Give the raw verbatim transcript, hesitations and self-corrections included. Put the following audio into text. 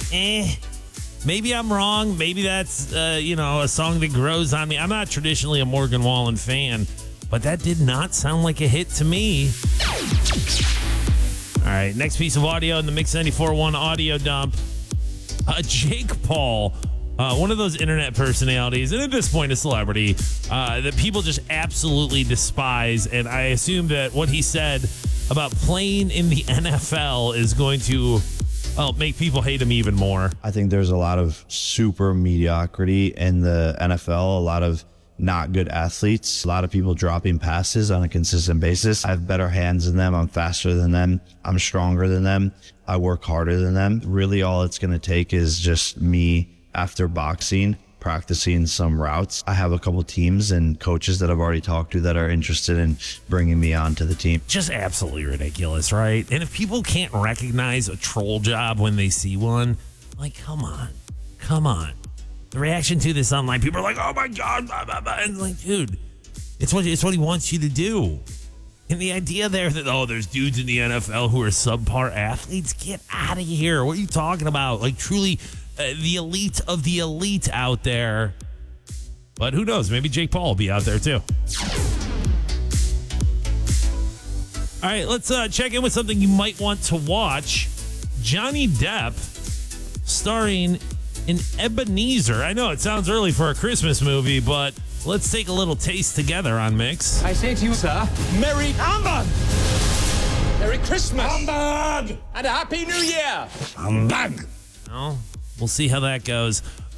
eh. Maybe I'm wrong. Maybe that's, uh, you know, a song that grows on me. I'm not traditionally a Morgan Wallen fan, but that did not sound like a hit to me. All right, next piece of audio in the Mix ninety-four point one audio dump. Uh, Jake Paul, uh, one of those internet personalities, and at this point a celebrity, uh, that people just absolutely despise. And I assume that what he said about playing in the N F L is going to well, make people hate him even more. I think there's a lot of super mediocrity in the N F L, a lot of not good athletes, a lot of people dropping passes on a consistent basis. I have better hands than them. I'm faster than them. I'm stronger than them. I work harder than them. Really, all it's going to take is just me after boxing, practicing some routes. I have a couple teams and coaches that I've already talked to that are interested in bringing me onto the team. Just absolutely ridiculous, right? And if people can't recognize a troll job when they see one, like, come on, come on. The reaction to this online, people are like, oh my God, blah, blah, blah. And like, dude, it's what, it's what he wants you to do. And the idea there that, oh, there's dudes in the N F L who are subpar athletes, get out of here. What are you talking about? Like, truly, uh, the elite of the elite out there. But who knows? Maybe Jake Paul will be out there too. All right, let's uh, check in with something you might want to watch. Johnny Depp starring in Ebenezer. I know it sounds early for a Christmas movie, but let's take a little taste together on Mix. I say to you, sir, Merry Humbug! Merry Christmas! Humbug! And a Happy New Year! Humbug! Well, we'll see how that goes.